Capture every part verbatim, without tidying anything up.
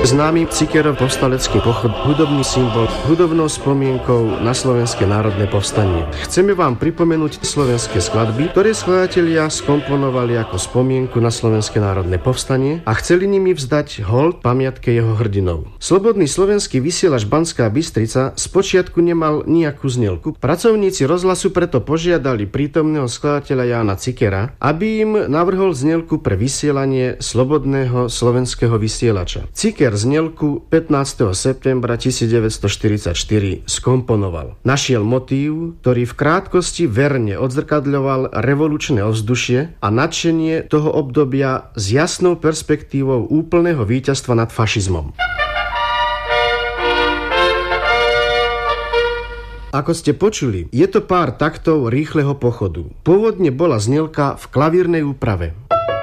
Známy Cikerov povstalecký pochod, hudobný symbol, hudobnou spomienkou na Slovenské národné povstanie. Chceme vám pripomenúť slovenské skladby, ktoré skladatelia skomponovali ako spomienku na Slovenské národné povstanie a chceli nimi vzdať hold pamiatke jeho hrdinov. Slobodný slovenský vysielač Banská Bystrica spočiatku nemal nejakú znielku. Pracovníci rozhlasu preto požiadali prítomného skladateľa Jána Cikera, aby im navrhol znielku pre vysielanie slobodného slovenského vysielača. Ciker znielku pätnásteho septembra tisícdeväťstoštyridsaťštyri skomponoval. Našiel motív, ktorý v krátkosti verne odzrkadľoval revolučné ovzdušie a nadšenie toho obdobia s jasnou perspektívou úplného víťazstva nad fašizmom. Ako ste počuli, je to pár taktov rýchleho pochodu. Pôvodne bola znielka v klavírnej úprave.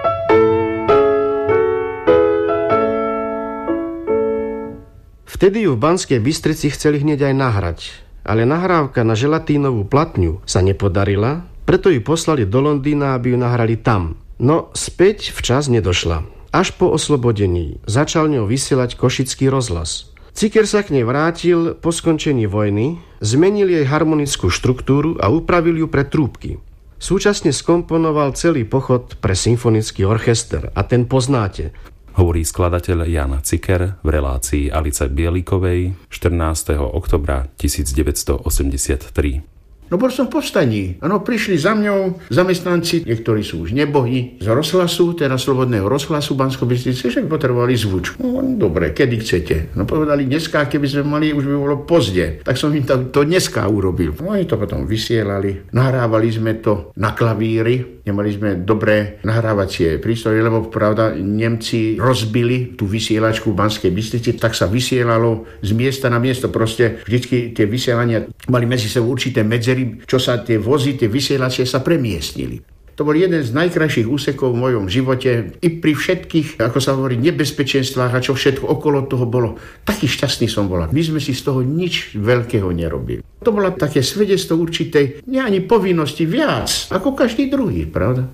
Vtedy ju v Banskej Bystrici chceli hneď aj nahrať, ale nahrávka na želatínovú platňu sa nepodarila, preto ju poslali do Londýna, aby ju nahrali tam. No späť včas nedošla. Až po oslobodení začal ňou vysielať Košický rozhlas. Ciker sa k nej vrátil po skončení vojny, zmenil jej harmonickú štruktúru a upravil ju pre trúbky. Súčasne skomponoval celý pochod pre symfonický orchester a ten poznáte. Hovorí skladateľ Ján Ciker v relácii Alice Bielikovej štrnásteho októbra tisícdeväťstoosemdesiattri. No bol som v povstaní. Áno, prišli za mňou zamestnanci, niektorí sú už nebohí, z rozhlasu, teda Slobodného rozhlasu Banskobystrice, že potrebovali zvučku. No, dobre, kedy chcete? No povedali dneska, keby sme mali, už by bolo pozde. Tak som im to, to dneska urobil. No oni to potom vysielali. Nahrávali sme to na klavíri. Nemali sme dobré nahrávacie prístroje, lebo pravda, Nemci rozbili tú vysielačku v Banskej Bystrici, tak sa vysielalo z miesta na miesto. Proste vždycky tie vysielania mali medzi sebou určité medzery, čo sa tie vozy, tie vysielačie sa premiestnili. To bol jeden z najkrajších úsekov v mojom živote. I pri všetkých, ako sa hovorí, nebezpečenstvách a čo všetko okolo toho bolo. Taký šťastný som bola. My sme si z toho nič veľkého nerobili. To bolo také svedectvo určitej, nie ani povinnosti, viac, ako každý druhý, pravda?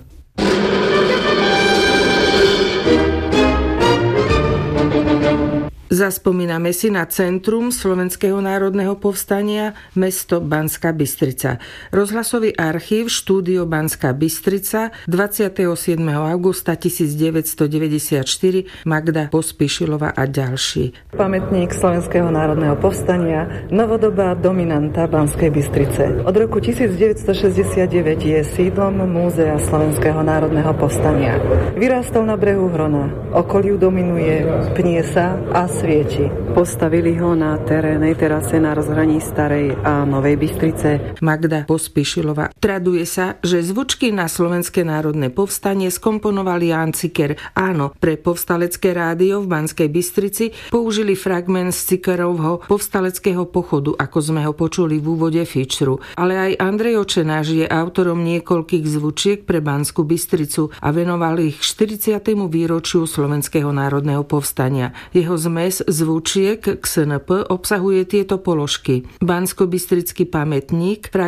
Zaspomíname si na centrum Slovenského národného povstania, mesto Banská Bystrica. Rozhlasový archív, štúdio Banská Bystrica, dvadsiateho siedmeho augusta tisícdeväťstodeväťdesiatštyri, Magda Pospíšilová a ďalší. Pamätník Slovenského národného povstania, novodobá dominanta Banskej Bystrice. Od roku tisícdeväťstošesťdesiatdeväť je sídlom Múzea Slovenského národného povstania. Vyrástol na brehu Hrona. Okoliu dominuje Pniesa a svieti. Postavili ho na terénnej terase na rozhraní Starej a Novej Bystrice. Magda Pospíšilová. Traduje sa, že zvučky na Slovenské národné povstanie skomponoval Ján Ciker. Áno, pre povstalecké rádio v Banskej Bystrici použili fragment z Cikerovho povstaleckého pochodu, ako sme ho počuli v úvode featureu. Ale aj Andrej Očenáš je autorom niekoľkých zvučiek pre Banskú Bystricu a venoval ich štyridsiatemu výročiu Slovenského národného povstania. Jeho zmes zvučiek K S N P obsahuje tieto položky: Banskobystrický pamätník,